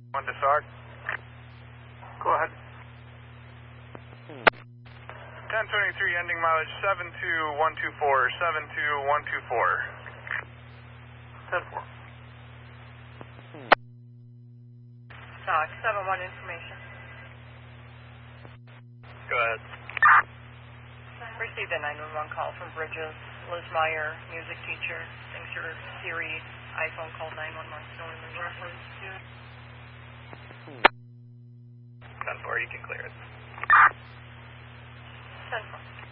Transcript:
One to SARC. Go ahead. 1023, ending mileage 72124, 72124. 10-4. SOC 7-1 information. Go ahead. Received a 911 call from Bridges. Liz Meyer, music teacher, thinks your Siri iPhone called 911. So in reference to 10-4, you can clear it. 10-4.